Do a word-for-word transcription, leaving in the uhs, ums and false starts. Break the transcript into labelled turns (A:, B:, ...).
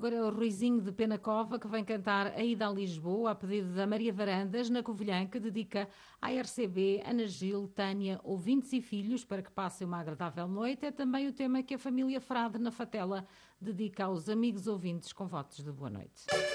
A: agora é o Ruizinho de Penacova, que vem cantar A Ida a Lisboa, a pedido da Maria Varandas, na Covilhã, que dedica à R C B, Ana Gil, Tânia, ouvintes e filhos, para que passem uma agradável noite. É também o tema que a família Frade, na Fatela, dedica aos amigos ouvintes com votos de boa noite.